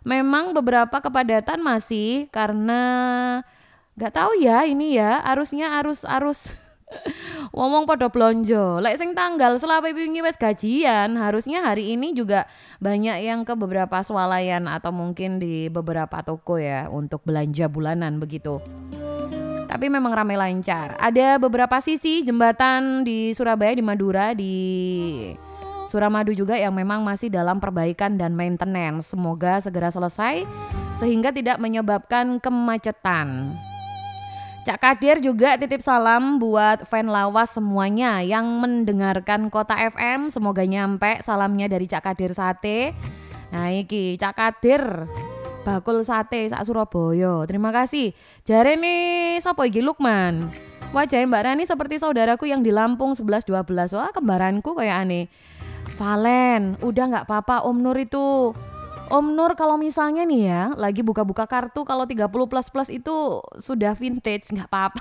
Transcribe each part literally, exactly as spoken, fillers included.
Memang beberapa kepadatan masih karena nggak tahu ya ini ya arusnya arus arus ngomong pada blonjo. Lek sing tanggal selawe wingi wis gajian, harusnya hari ini juga banyak yang ke beberapa swalayan atau mungkin di beberapa toko ya untuk belanja bulanan begitu. Tapi memang ramai lancar. Ada beberapa sisi jembatan di Surabaya, di Madura, di Suramadu juga yang memang masih dalam perbaikan dan maintenance. Semoga segera selesai sehingga tidak menyebabkan kemacetan. Cak Kadir juga titip salam buat fan lawas semuanya yang mendengarkan Kota F M. Semoga nyampe salamnya dari Cak Kadir Sate. Nah iki Cak Kadir bakul sate sak Surabaya. Terima kasih. Jare nih sapa iki Lukman. Wajah Mbak Rani seperti saudaraku yang di Lampung sebelas dua belas. Wah kembaranku kayak aneh. Valen, udah gak apa-apa Om Nur itu. Om Nur kalau misalnya nih ya lagi buka-buka kartu kalau tiga puluh plus plus itu sudah vintage nggak apa-apa.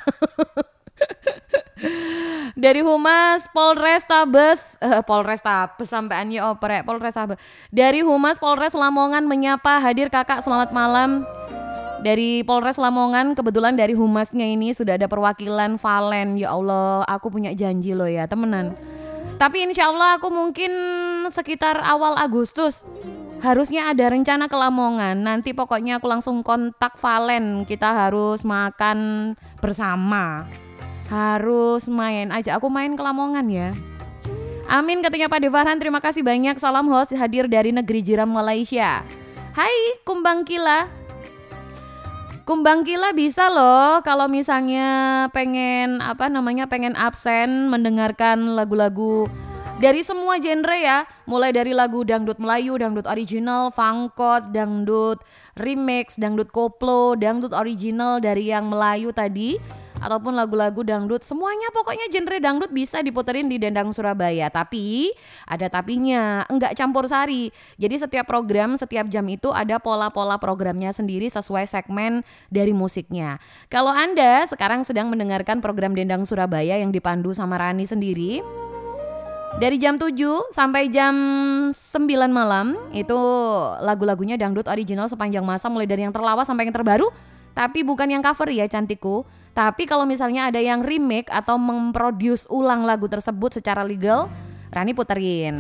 Dari Humas Polres Tabes eh, Polres Tabes sampeannya oprek Polres Tabes. Dari Humas Polres Lamongan menyapa hadir kakak selamat malam. Dari Polres Lamongan kebetulan dari Humasnya ini sudah ada perwakilan Valen. Ya Allah aku punya janji loh ya temenan. Tapi insya Allah aku mungkin sekitar awal Agustus harusnya ada rencana ke Lamongan. Nanti pokoknya aku langsung kontak Valen. Kita harus makan bersama. Harus main aja. Aku main ke Lamongan ya. Amin katanya Pak Devarhan. Terima kasih banyak. Salam host hadir dari negeri jiran Malaysia. Hai Kumbang Kila. Kumbang Kila bisa loh kalau misalnya pengen apa namanya pengen absen mendengarkan lagu-lagu dari semua genre ya, mulai dari lagu dangdut Melayu, dangdut original, fangkot, dangdut remix, dangdut koplo, dangdut original dari yang Melayu tadi, ataupun lagu-lagu dangdut, semuanya pokoknya genre dangdut bisa diputerin di Dendang Surabaya. Tapi ada tapinya, enggak campur sari. Jadi setiap program, setiap jam itu ada pola-pola programnya sendiri sesuai segmen dari musiknya. Kalau Anda sekarang sedang mendengarkan program Dendang Surabaya yang dipandu sama Rani sendiri, dari jam tujuh sampai jam sembilan malam itu lagu-lagunya dangdut original sepanjang masa mulai dari yang terlawas sampai yang terbaru. Tapi bukan yang cover ya cantikku. Tapi kalau misalnya ada yang remake atau memproduce ulang lagu tersebut secara legal, Rani puterin.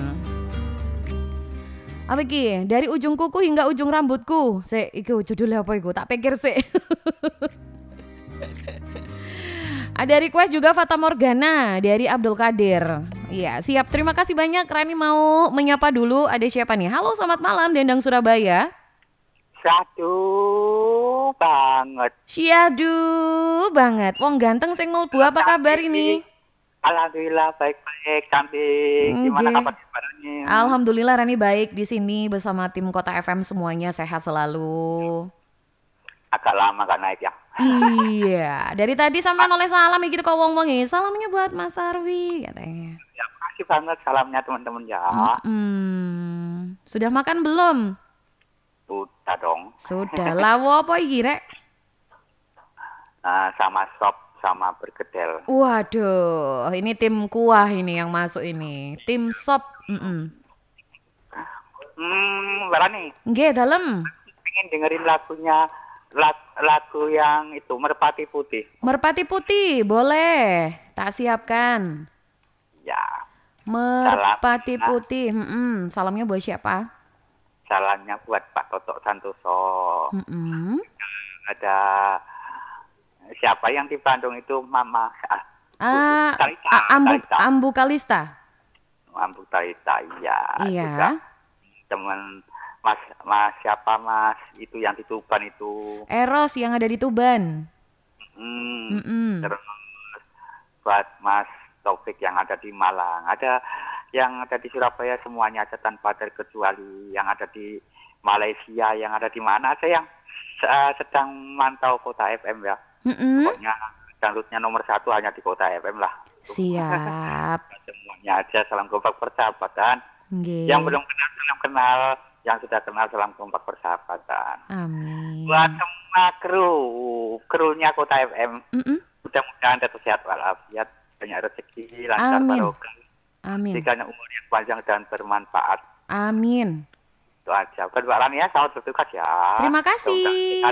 Apa iki? Dari ujung kuku hingga ujung rambutku. Sik, iki judulnya apa iku? Tak pikir sik. Ada request juga Fata Morgana dari Abdul Qadir. Iya, siap. Terima kasih banyak. Rani mau menyapa dulu. Ada siapa nih? Halo, selamat malam Dendang Surabaya. Syahdu banget. Syahdu banget. Wong ganteng sing nol buah apa kabar ini? Alhamdulillah baik-baik, cantik. Gimana kabar kabarnya? Alhamdulillah Rani baik di sini bersama tim Kota F M semuanya sehat selalu. Agak lama gak naik ya. Iya, dari tadi sampai oleh salam gitu kok wong-wongi. Salamnya buat Mas Arwi katanya. Ya, makasih banget salamnya teman-teman ya. Mm-mm. Sudah makan belum? Sudah dong. Sudah. Lawo apa iki rek? Uh, sama sop sama bergedel. Waduh, ini tim kuah ini yang masuk ini. Tim sop. Mm-mm. Hmm, berani. Nggih, dalem. Pengen dengerin lagunya lag, lagu yang itu Merpati Putih. Merpati Putih, boleh. Tak siapkan. Ya. Merpati Salam. Putih. Mm-mm. Salamnya buat siapa? Salamnya buat Pak Toto Santoso. Mm-mm. Ada siapa yang di Bandung itu Mama ah, ah, Talita, ah Ambu, Talita. Ambu Kalista. Ambu Talita, iya. Iya. Juga teman Mas Mas siapa Mas itu yang di Tuban itu. Eros yang ada di Tuban. Hmm. Mm-mm. Terus buat Mas Taufik yang ada di Malang. Ada yang ada di Surabaya semuanya aja tanpa terkecuali. Yang ada di Malaysia, yang ada di mana aja yang uh, sedang mantau Kota F M ya. Mm-mm. Pokoknya dangdutnya nomor satu hanya di Kota F M lah. Siap. Semuanya aja salam kompak persahabatan. Nggih. Yang belum kenal salam kenal, yang sudah kenal salam kompak persahabatan. Amin. Buat semua kru, krunya Kota F M. Mm-mm. Mudah-mudahan tetap sehat walafiat, banyak rezeki, lancar barokah. Amin. Dikanya umur yang panjang dan bermanfaat. Amin. Itu aja. Bukan Mbak Rani ya, selamat bertugas ya. Terima kasih.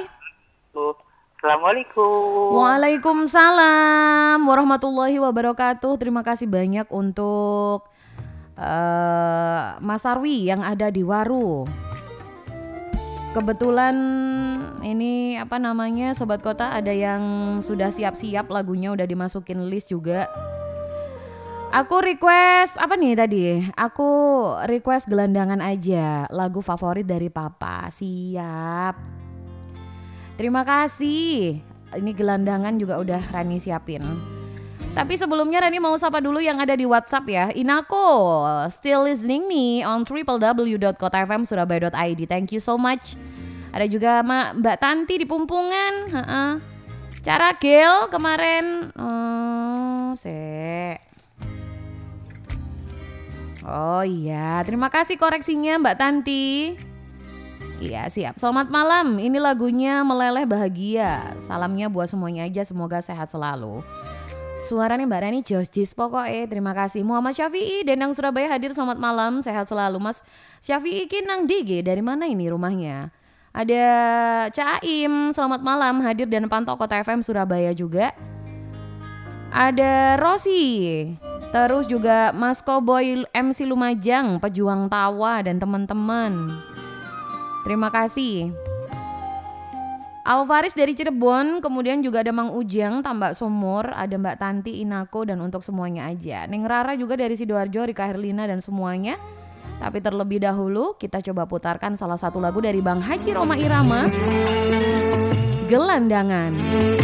Assalamualaikum. Waalaikumsalam warahmatullahi wabarakatuh. Terima kasih banyak untuk uh, Mas Arwi yang ada di Waru. Kebetulan ini apa namanya Sobat Kota, ada yang sudah siap-siap lagunya, udah dimasukin list juga. Aku request apa nih tadi? Aku request gelandangan aja, lagu favorit dari Papa. Siap. Terima kasih. Ini gelandangan juga udah Rani siapin. Tapi sebelumnya Rani mau sapa dulu yang ada di WhatsApp ya. Inako still listening me on w w w dot kota f m surabaya dot i d. Thank you so much. Ada juga Mbak Tanti di Pumpungan. Ha-ha. Cara Gel kemarin. Oh, se. Oh iya, terima kasih koreksinya Mbak Tanti. Iya siap, selamat malam. Ini lagunya Meleleh Bahagia. Salamnya buat semuanya aja, semoga sehat selalu. Suaranya Mbak Rani jojis pokoknya. Terima kasih. Muhammad Syafi'i Dendang Surabaya hadir, selamat malam, sehat selalu Mas Syafi'i. Kinang D G, dari mana ini rumahnya? Ada Caim, selamat malam, hadir dan pantau Kota F M Surabaya juga. Ada Rosi, terus juga Mas Koboy M C Lumajang, Pejuang Tawa dan teman-teman. Terima kasih. Alvaris dari Cirebon, kemudian juga ada Mang Ujang, Tambak Sumur, ada Mbak Tanti, Inako, dan untuk semuanya aja. Neng Rara juga dari Sidoarjo, Rika Herlina dan semuanya. Tapi terlebih dahulu kita coba putarkan salah satu lagu dari Bang Haji Roma Irama, Gelandangan.